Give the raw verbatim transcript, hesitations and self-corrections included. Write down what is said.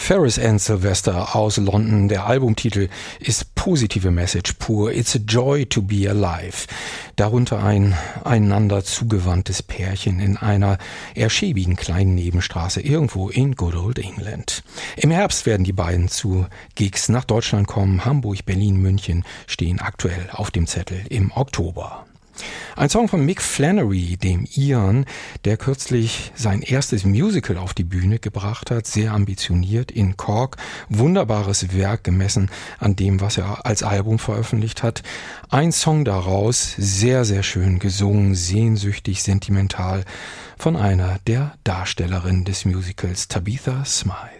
Ferris and Sylvester aus London. Der Albumtitel ist Positive Message pur. It's a joy to be alive. Darunter ein einander zugewandtes Pärchen in einer eher schäbigen kleinen Nebenstraße irgendwo in Good Old England. Im Herbst werden die beiden zu Gigs nach Deutschland kommen. Hamburg, Berlin, München stehen aktuell auf dem Zettel im Oktober. Ein Song von Mick Flannery, dem Iren, der kürzlich sein erstes Musical auf die Bühne gebracht hat, sehr ambitioniert in Cork. Wunderbares Werk gemessen an dem, was er als Album veröffentlicht hat. Ein Song daraus, sehr, sehr schön gesungen, sehnsüchtig, sentimental von einer der Darstellerinnen des Musicals, Tabitha Smile.